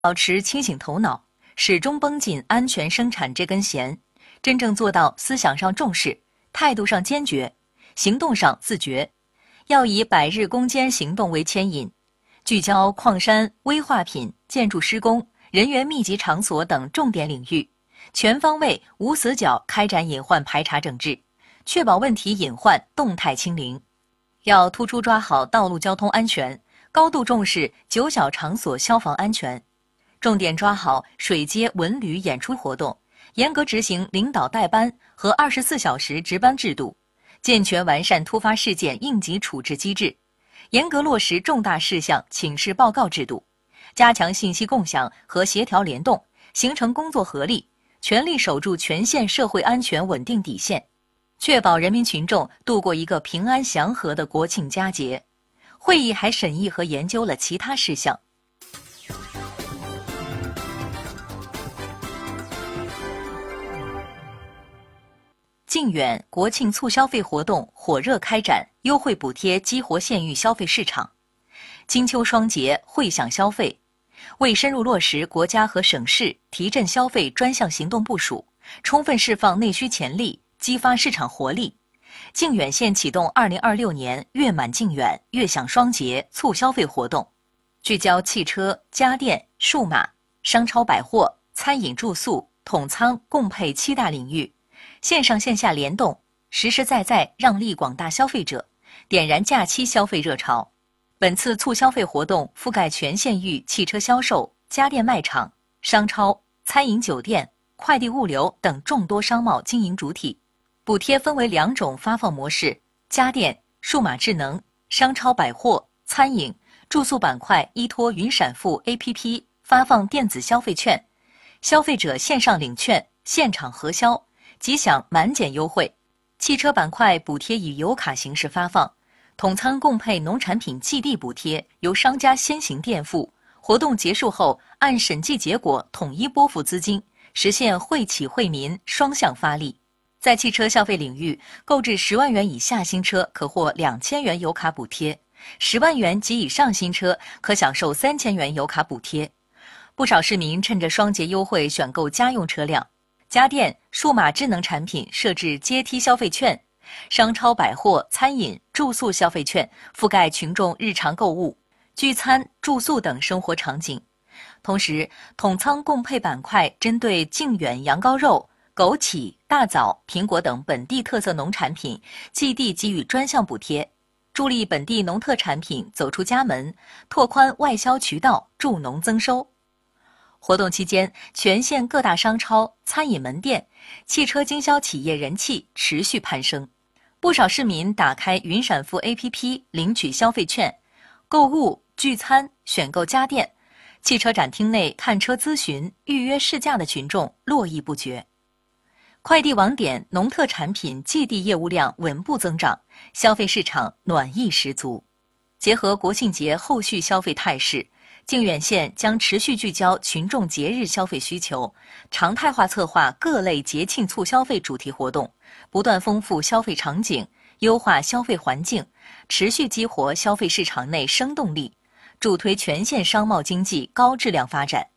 保持清醒头脑，始终绷紧安全生产这根弦，真正做到思想上重视，态度上坚决，行动上自觉。要以百日攻坚行动为牵引，聚焦矿山、危化品、建筑施工、人员密集场所等重点领域，全方位无死角开展隐患排查整治，确保问题隐患动态清零。要突出抓好道路交通安全，高度重视9小场所消防安全，重点抓好水接文旅演出活动，严格执行领导带班和24小时值班制度，健全完善突发事件应急处置机制，严格落实重大事项请示报告制度，加强信息共享和协调联动，形成工作合力，全力守住全县社会安全稳定底线，确保人民群众度过一个平安祥和的国庆佳节。会议还审议和研究了其他事项。靖远国庆促消费活动火热开展，优惠补贴激活县域消费市场。金秋双节惠享消费，为深入落实国家和省市提振消费专项行动部署，充分释放内需潜力，激发市场活力，靖远县启动2026年月满靖远、月享双节促消费活动，聚焦汽车、家电、数码、商超百货、餐饮住宿、统仓共配7大领域，线上线下联动，实实在在让利广大消费者，点燃假期消费热潮。本次促消费活动覆盖全县域汽车销售、家电卖场、商超、餐饮酒店、快递物流等众多商贸经营主体。补贴分为2种发放模式：家电、数码智能、商超百货、餐饮、住宿板块依托云闪付 APP 发放电子消费券，消费者线上领券，现场核销，即享满减优惠。汽车板块补贴以油卡形式发放，统仓共配农产品寄递补贴由商家先行垫付，活动结束后按审计结果统一拨付资金，实现惠企惠民双向发力。在汽车消费领域，购置10万元以下新车可获2000元油卡补贴，10万元及以上新车可享受3000元油卡补贴。不少市民趁着双节优惠选购家用车辆。家电、数码智能产品设置阶梯消费券，商超百货、餐饮、住宿消费券覆盖群众日常购物、聚餐、住宿等生活场景。同时，统仓共配板块针对靖远羊羔肉、枸杞、大枣、苹果等本地特色农产品寄递给予专项补贴，助力本地农特产品走出家门，拓宽外销渠道，助农增收。活动期间，全县各大商超、餐饮门店、汽车经销企业人气持续攀升，不少市民打开云闪付 APP 领取消费券，购物、聚餐、选购家电，汽车展厅内看车咨询、预约试驾的群众络绎不绝。快递网点农特产品寄递业务量稳步增长，消费市场暖意十足。结合国庆节后续消费态势，靖远县将持续聚焦群众节日消费需求，常态化策划各类节庆促消费主题活动，不断丰富消费场景，优化消费环境，持续激活消费市场内生动力，助推全县商贸经济高质量发展。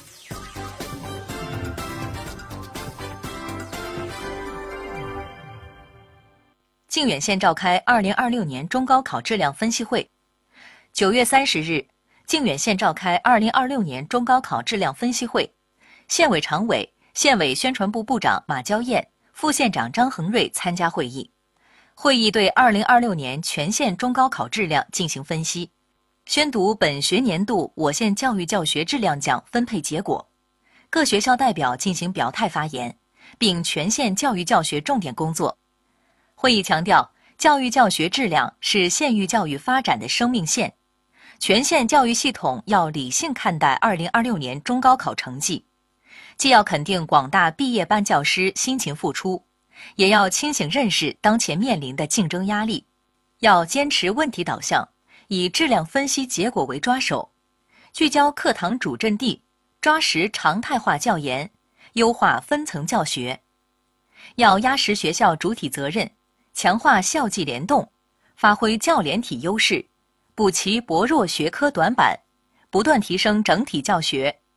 靖远县召开2026年中高考质量分析会。9月30日，靖远县召开2026年中高考质量分析会，县委常委、县委宣传部部长马娇燕、副县长张恒瑞参加会议。会议对2026年全县中高考质量进行分析，宣读本学年度我县教育教学质量奖分配结果，各学校代表进行表态发言，并全县教育教学重点工作。会议强调，教育教学质量是县域教育发展的生命线，全县教育系统要理性看待2026年中高考成绩，既要肯定广大毕业班教师辛勤付出，也要清醒认识当前面临的竞争压力，要坚持问题导向，以质量分析结果为抓手，聚焦课堂主阵地，抓实常态化教研，优化分层教学，要压实学校主体责任，强化校际联动，发挥教联体优势，补齐薄弱学科短板，不断提升整体教学，